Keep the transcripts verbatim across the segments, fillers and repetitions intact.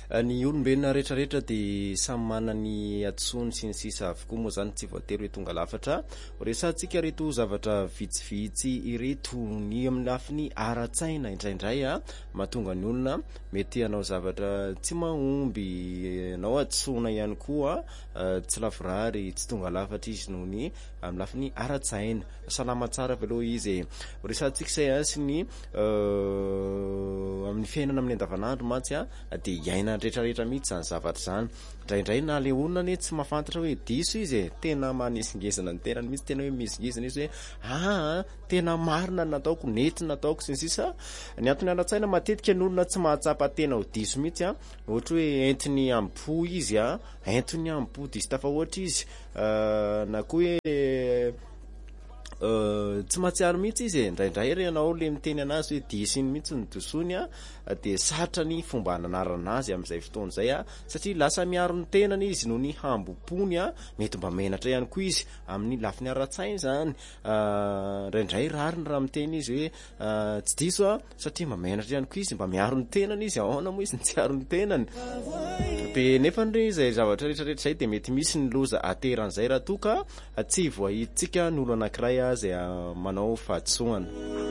ny olombelona rehetrarehetra dia samy manany atsony sy ny sisa avokoa moa zany tsy voatery hoe tonga lafatra resantsika reto zavatra vitsivitsy ireto ny amin'ny lafiny ara-tsaina indraindray a mahatonga ny olona mety anao zavatra tsy mahomby anao atsona ihany koa tsy laforary tsy tonga lafatra izy noho ny amin'ny lafiny ara-tsaina salama tsara avy aloha izy resantsika say sy ny amin'ny fiainana amin'ny andavanandro mantsy a dia iaina rehetrarehetra mihitsy zany zavatra zany indraindray na le olona ane tsy mahafantatra hoe diso izy e tena manisingezana ny tenany mihitsy tena hoe misingezana izy hoe ah tena marina nataoko nety nataoko sy ny sisa ny antony ara-tsaina matetika ny olona tsy mahatsapa tena ho diso mihitsy a ohatra hoe entiny ampo izy a entiny ampo diso tafa ohatra izy na koa hoe tsy mahatsiaro mihitsy izy e ndraindray re anao le miteny anazy hoe diso iny mihitsy ny dosony a dia satra ny fomba nanarana azy amin'izay fotoana izay a satria lasa miaro ny tenany izy noho ny hambopony a mety mba menatra ihany koa izy amin'ny lafiny ara-tsaina zany ndraindray rariny raha miteny izy hoe tsy diso a satria mba menatra ihany koa izy mba miaro ny tenany izy ahoana moa izy ny tsy aro ny tenany be nefa ndre izay zavatra rehetrarehetra izay dia mety misy ny loza ateran'izay raha toka tsy voahiditsika ny olo anankiray a zay manao fahatsoana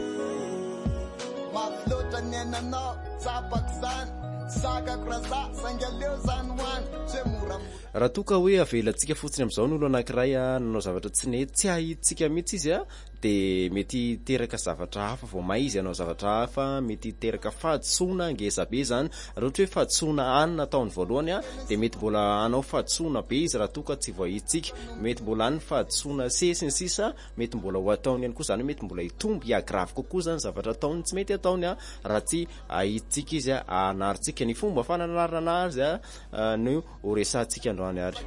raha toka hoe avelantsika fotsiny amin'izao ny olo anankiray a nanao zavatra tsy ne tsy ahiditsika mihitsy izy a dia mety teraka zavatra hafa vao may izy anao zavatra hafa mety teraka fahatsoana ngezabe zany raha ohatra hoe fahatsoana any nataony voalohany a dia mety mbola anao fahatsoana be izy raha toka tsy voahiditsika mety mbola any fahatsoana sesy ny sisa mety mbola ho ataony ihany koa zany mety mbola hitomby hiagravy kokoa zany zavatra ataony tsy mety ataony a raha tsy ahiditsika izy a anaritsika ny fomba fananarana azy a no ho resantsika androany ary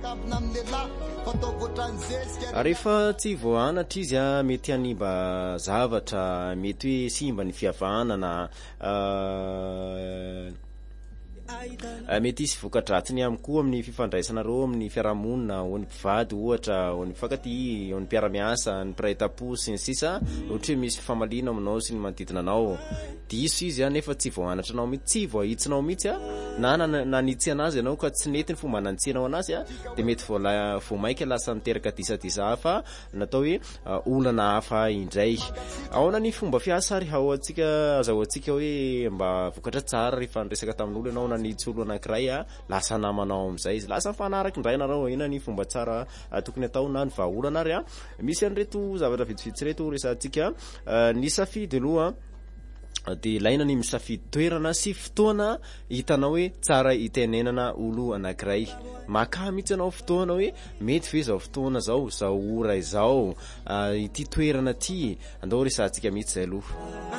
rehefa tsy voanatra izy a mety hanimba zavatra mety hoe simba ny fihavanana mety isy vokadratsiny ihany koa amin'ny fifandraisanareo amin'ny fiarahamonina ho ny mpivady ohatra ho ny mpifankatia ho ny mpiara-miasa ny mpiray tam-po sy ny sisa ohatra hoe misy famalina aminao sy ny manodidina anao diso izy a nefa tsy voanatra anao mihitsy tsy voahitsinao mihitsy a na nanitsy anazy ianao ka tsy nety ny fomba nanitsinao anazy a dia mety vo maika lasa miteraka disadisa hafa natao hoe olana hafa indray ahoana ny fomba fiasa ary ao-antsika azahoantsika hoe mba vokatra tsara rehefa niresaka tamin'olo ianao nanitsy olo anankiray a lasa namanao amin'izay izy lasa mifanaraka indray nareo ina ny fomba tsara tokony atao na ny vahaolana ary a misy an'ireto zavatra vitsivitsy reto resantsika ny safidy aloha dia ilaina ny misafidy toerana sy fotoana hitanao hoe tsara hitenenana olo anankiray maka mihitsy anao fotoana hoe mety ve zao fotoana zao zao ora izao ity toerana ty andao resantsika mihitsy zay aloha